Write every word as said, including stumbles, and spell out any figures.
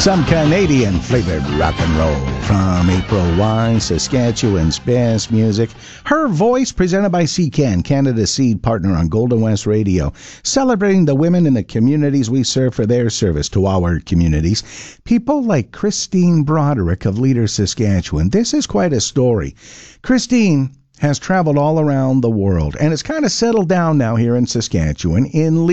Some Canadian flavored rock and roll from April Wine, Saskatchewan's best music. Her Voice, presented by C C A N, Canada's seed partner on Golden West Radio, celebrating the women in the communities we serve for their service to our communities. People like Christine Broderick of Leader, Saskatchewan. This is quite a story. Christine has traveled all around the world and has kind of settled down now here in Saskatchewan in